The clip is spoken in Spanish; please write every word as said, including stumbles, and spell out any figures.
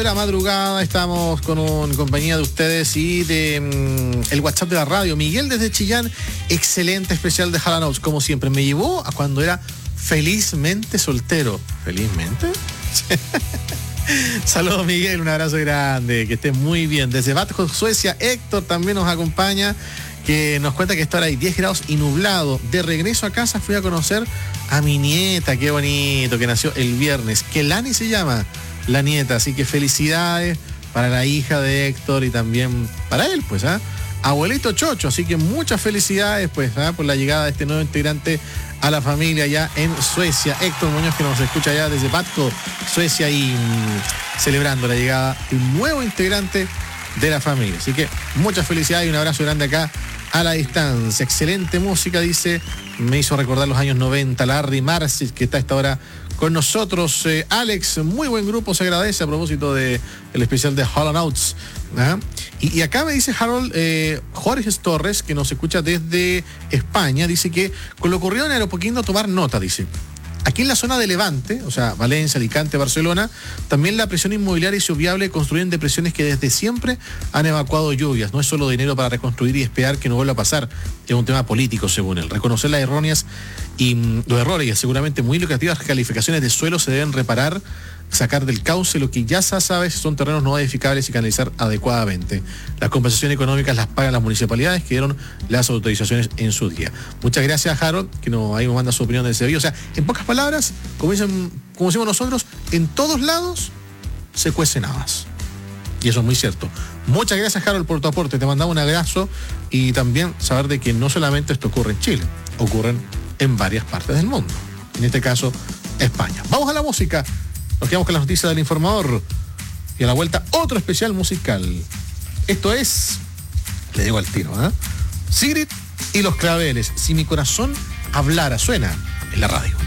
La madrugada estamos con un, compañía de ustedes y de um, el WhatsApp de la radio. Miguel desde Chillán, excelente especial de Hall and Oates, como siempre. Me llevó a cuando era felizmente soltero. ¿Felizmente? Saludos, Miguel, un abrazo grande, que estés muy bien. Desde Batjo, Suecia, Héctor también nos acompaña, que nos cuenta que está ahora hay diez grados y nublado. De regreso a casa fui a conocer a mi nieta, qué bonito, que nació el viernes. Kelani se llama la nieta, así que felicidades para la hija de Héctor y también para él, pues, ¿ah? Abuelito Chocho, así que muchas felicidades, pues, ¿ah? Por la llegada de este nuevo integrante a la familia ya en Suecia. Héctor Muñoz, que nos escucha allá desde Batco, Suecia, y mmm, celebrando la llegada de un nuevo integrante de la familia. Así que muchas felicidades y un abrazo grande acá a la distancia. Excelente música, dice, me hizo recordar los años noventa, Larry Marcis, que está a esta hora con nosotros. eh, Alex, muy buen grupo, se agradece a propósito del especial de Hall and Oates. ¿Ah? Y, y acá me dice Harold eh, Jorge Torres, que nos escucha desde España, dice que con lo ocurrido en Aeropoquindo tomar nota, dice. Aquí en la zona de Levante, o sea, Valencia, Alicante, Barcelona, también la presión inmobiliaria hizo viable construir en depresiones que desde siempre han evacuado lluvias. No es solo dinero para reconstruir y esperar que no vuelva a pasar, es un tema político, según él. Reconocer las erróneas y mm, los errores y seguramente muy lucrativas calificaciones de suelo se deben reparar, sacar del cauce lo que ya se sabe si son terrenos no edificables y canalizar adecuadamente. Las compensaciones económicas las pagan las municipalidades que dieron las autorizaciones en su día. Muchas gracias, Harold, que nos, ahí nos manda su opinión de ese video. O sea, en pocas palabras, como, dicen, como decimos nosotros, en todos lados se cuecen habas. Y eso es muy cierto. Muchas gracias, Harold, por tu aporte. Te mandamos un abrazo y también saber de que no solamente esto ocurre en Chile, ocurren en varias partes del mundo. En este caso, España. Vamos a la música. Nos quedamos con las noticias del informador y a la vuelta otro especial musical. Esto es, le digo al tiro, ¿eh? Sigrid y los Claveles, Si mi corazón hablara, suena en la radio.